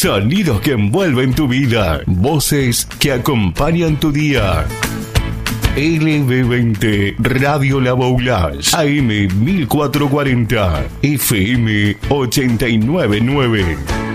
Sonidos que envuelven tu vida. Voces que acompañan tu día. LB20 Radio La Boulage, AM 1440, FM 899.